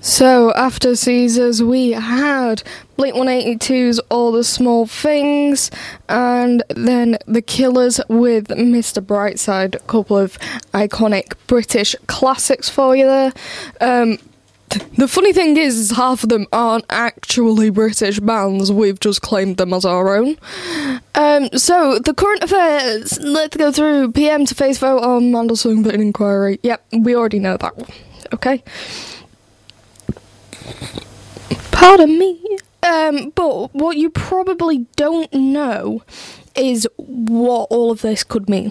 So, after Caesars, we had Blink-182's All the Small Things, and then The Killers with Mr. Brightside, a couple of iconic British classics for you there. The funny thing is half of them aren't actually British bands, we've just claimed them as our own. So, the current affairs, let's go through. PM to face vote on Mandelson voting inquiry. Yep, we already know that one, okay? Pardon me. But what you probably don't know is what all of this could mean.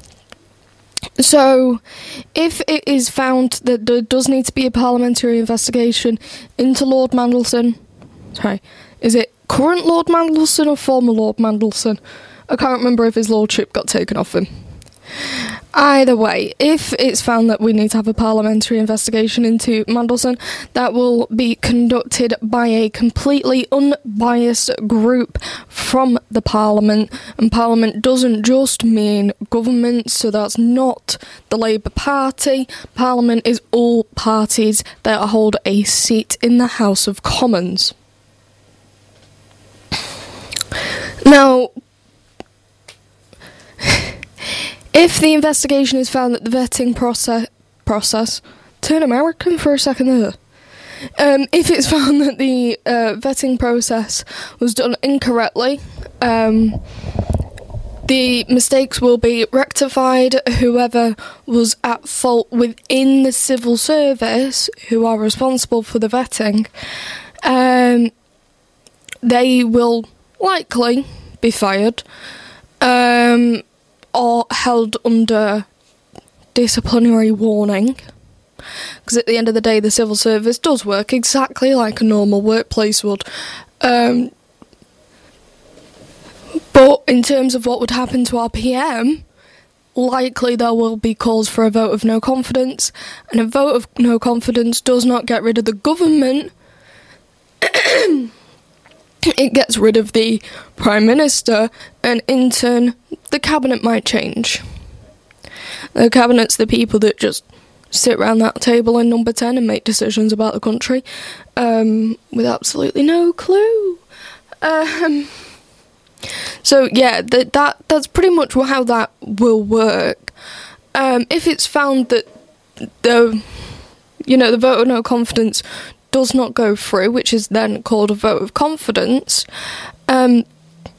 So, if it is found that there does need to be a parliamentary investigation into Lord Mandelson, sorry, is it current Lord Mandelson or former Lord Mandelson? I can't remember if his lordship got taken off him. Either way, if it's found that we need to have a parliamentary investigation into Mandelson, that will be conducted by a completely unbiased group from the Parliament, and Parliament doesn't just mean government, so that's not the Labour Party. Parliament is all parties that hold a seat in the House of Commons. Now, if the investigation is found that the vetting process, turn American for a second there. If it's found that the vetting process was done incorrectly, the mistakes will be rectified. Whoever was at fault within the civil service, who are responsible for the vetting, they will likely be fired. Or held under disciplinary warning. Because at the end of the day, the civil service does work exactly like a normal workplace would. But in terms of what would happen to our PM, likely there will be calls for a vote of no confidence. And a vote of no confidence does not get rid of the government. It gets rid of the Prime Minister, and in turn, the Cabinet might change. The Cabinet's the people that just sit around that table in number 10 and make decisions about the country, with absolutely no clue. So yeah, that's pretty much how that will work. If it's found that the vote of no confidence does not go through, which is then called a vote of confidence,